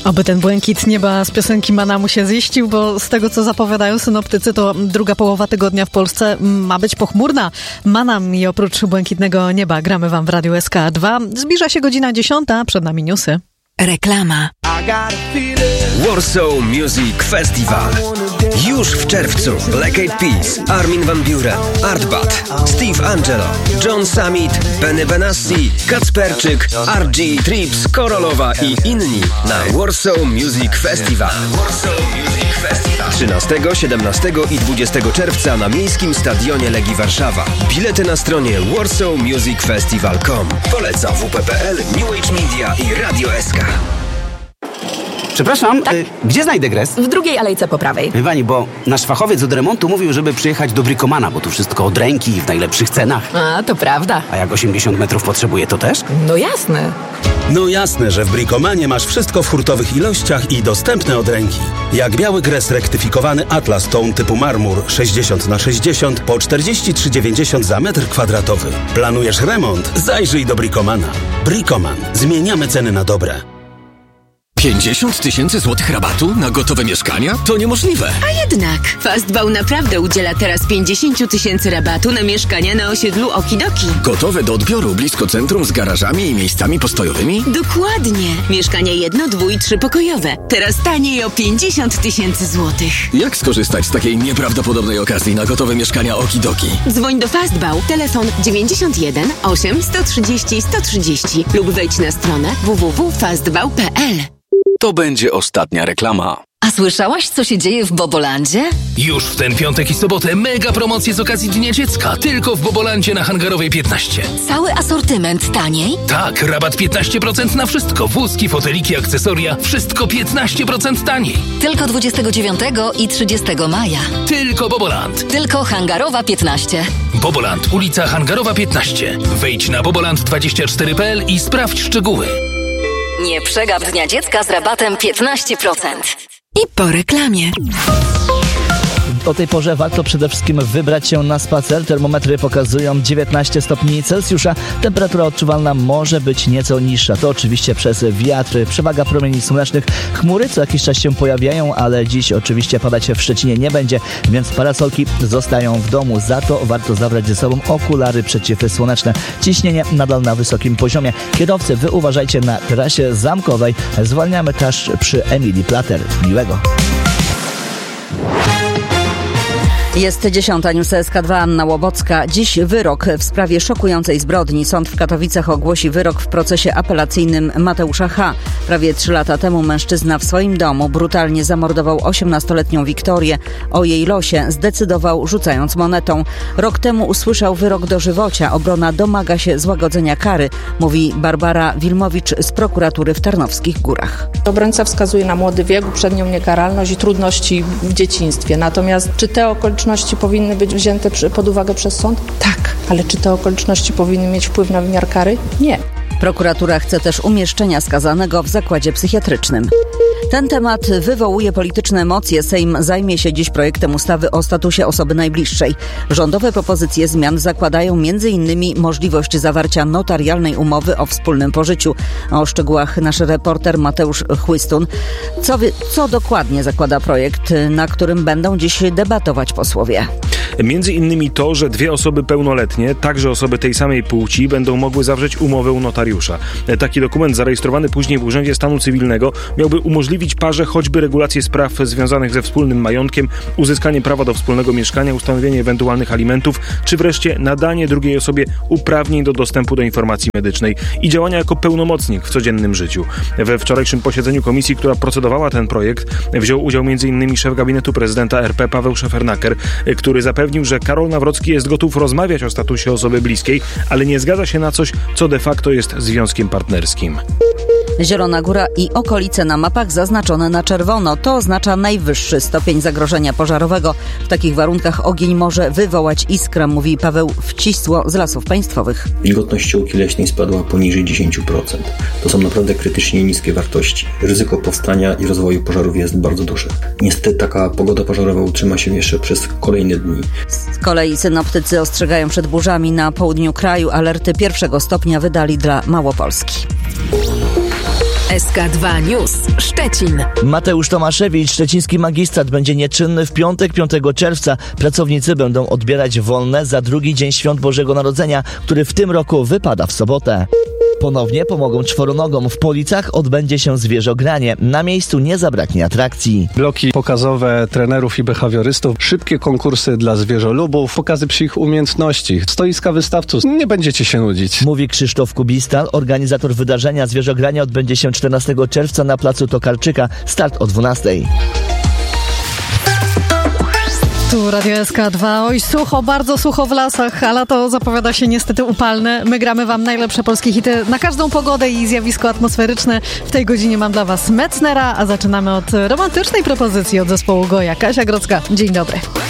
Oby ten błękit nieba z piosenki Mana mu się ziścił, bo z tego, co zapowiadają synoptycy, to druga połowa tygodnia w Polsce ma być pochmurna. Manam i oprócz błękitnego nieba gramy wam w Radiu SK2. Zbliża się godzina 10, przed nami newsy. Reklama. Warsaw Music Festival. Już w czerwcu Black Eyed Peas, Armin van Buuren, Artbat, Steve Angelo, John Summit, Benny Benassi, Kacperczyk, RG, Trips, Korolowa i inni na Warsaw Music Festival. 13, 17 i 20 czerwca na Miejskim Stadionie Legii Warszawa. Bilety na stronie warsawmusicfestival.com. Poleca WP.pl, New Age Media i Radio SK. Przepraszam, Tak? Gdzie znajdę gres? W drugiej alejce po prawej. Wie pani, bo nasz fachowiec od remontu mówił, żeby przyjechać do Bricomana, bo tu wszystko od ręki i w najlepszych cenach. A, to prawda. A jak 80 metrów potrzebuje, to też? No jasne. No jasne, że w Bricomanie masz wszystko w hurtowych ilościach i dostępne od ręki. Jak biały gres rektyfikowany Atlas Tone typu marmur 60x60 po 43,90 za metr kwadratowy. Planujesz remont? Zajrzyj do Bricomana. Bricoman. Zmieniamy ceny na dobre. 50 000 złotych rabatu na gotowe mieszkania? To niemożliwe. A jednak Fastbał naprawdę udziela teraz 50 000 rabatu na mieszkania na osiedlu Okidoki. Gotowe do odbioru blisko centrum z garażami i miejscami postojowymi? Dokładnie. Mieszkania 1-, 2- i 3-pokojowe. Teraz taniej o 50 000 złotych. Jak skorzystać z takiej nieprawdopodobnej okazji na gotowe mieszkania Okidoki? Dzwoń do Fastbał. Telefon 91 8 130 130 lub wejdź na stronę www.fastbał.pl. To będzie ostatnia reklama. A słyszałaś, co się dzieje w Bobolandzie? Już w ten piątek i sobotę mega promocje z okazji Dnia Dziecka. Tylko w Bobolandzie na Hangarowej 15. Cały asortyment taniej? Tak, rabat 15% na wszystko. Wózki, foteliki, akcesoria. Wszystko 15% taniej. Tylko 29 i 30 maja. Tylko Boboland. Tylko Hangarowa 15. Boboland, ulica Hangarowa 15. Wejdź na boboland24.pl i sprawdź szczegóły. Nie przegap Dnia Dziecka z rabatem 15%. I po reklamie. O tej porze warto przede wszystkim wybrać się na spacer. Termometry pokazują 19 stopni Celsjusza. Temperatura odczuwalna może być nieco niższa. To oczywiście przez wiatr. Przewaga promieni słonecznych. Chmury co jakiś czas się pojawiają, ale dziś oczywiście padać w Szczecinie nie będzie, więc parasolki zostają w domu. Za to warto zabrać ze sobą okulary przeciwsłoneczne. Ciśnienie nadal na wysokim poziomie. Kierowcy, wy uważajcie na trasie zamkowej. Zwalniamy też przy Emilii Plater. Miłego. Jest 10. News SK2, Anna Łobocka. Dziś wyrok w sprawie szokującej zbrodni. Sąd w Katowicach ogłosi wyrok w procesie apelacyjnym Mateusza H. Prawie 3 lata temu mężczyzna w swoim domu brutalnie zamordował 18-letnią Wiktorię. O jej losie zdecydował rzucając monetą. Rok temu usłyszał wyrok dożywocia. Obrona domaga się złagodzenia kary, mówi Barbara Wilmowicz z prokuratury w Tarnowskich Górach. Obrońca wskazuje na młody wiek, uprzednią niekaralność i trudności w dzieciństwie. Natomiast czy te okoliczności powinny być wzięte pod uwagę przez sąd? Tak. Ale czy te okoliczności powinny mieć wpływ na wymiar kary? Nie. Prokuratura chce też umieszczenia skazanego w zakładzie psychiatrycznym. Ten temat wywołuje polityczne emocje. Sejm zajmie się dziś projektem ustawy o statusie osoby najbliższej. Rządowe propozycje zmian zakładają m.in. możliwość zawarcia notarialnej umowy o wspólnym pożyciu. O szczegółach nasz reporter Mateusz Chłystun. Co dokładnie zakłada projekt, na którym będą dziś debatować posłowie? Między innymi to, że 2 osoby pełnoletnie, także osoby tej samej płci, będą mogły zawrzeć umowę u notariusza. Taki dokument zarejestrowany później w Urzędzie Stanu Cywilnego miałby umożliwić parze choćby regulację spraw związanych ze wspólnym majątkiem, uzyskanie prawa do wspólnego mieszkania, ustanowienie ewentualnych alimentów, czy wreszcie nadanie drugiej osobie uprawnień do dostępu do informacji medycznej i działania jako pełnomocnik w codziennym życiu. We wczorajszym posiedzeniu komisji, która procedowała ten projekt, wziął udział m.in. szef gabinetu prezydenta RP Paweł Szefernaker, który zapewnił, że Karol Nawrocki jest gotów rozmawiać o statusie osoby bliskiej, ale nie zgadza się na coś, co de facto jest związkiem partnerskim. Zielona Góra i okolice na mapach zaznaczone na czerwono. To oznacza najwyższy stopień zagrożenia pożarowego. W takich warunkach ogień może wywołać iskrę, mówi Paweł Wcisło z Lasów Państwowych. Wilgotność działki leśnej spadła poniżej 10%. To są naprawdę krytycznie niskie wartości. Ryzyko powstania i rozwoju pożarów jest bardzo duże. Niestety taka pogoda pożarowa utrzyma się jeszcze przez kolejne dni. Z kolei synoptycy ostrzegają przed burzami na południu kraju. Alerty 1. stopnia wydali dla Małopolski. SK2 News Szczecin. Mateusz Tomaszewicz, szczeciński magistrat, będzie nieczynny w piątek, 5 czerwca. Pracownicy będą odbierać wolne za drugi dzień Świąt Bożego Narodzenia, który w tym roku wypada w sobotę. Ponownie pomogą czworonogom. W Policach odbędzie się zwierzogranie. Na miejscu nie zabraknie atrakcji. Bloki pokazowe trenerów i behawiorystów, szybkie konkursy dla zwierzolubów, pokazy psich umiejętności, stoiska wystawców. Nie będziecie się nudzić. Mówi Krzysztof Kubistal, organizator wydarzenia. Zwierzogranie odbędzie się 14 czerwca na placu Tokarczyka. Start o 12:00. Tu Radio SK2. Oj, sucho, bardzo sucho w lasach, a lato zapowiada się niestety upalne. My gramy wam najlepsze polskie hity na każdą pogodę i zjawisko atmosferyczne. W tej godzinie mam dla was Metznera, a zaczynamy od romantycznej propozycji od zespołu Goja. Kasia Grodzka, dzień dobry.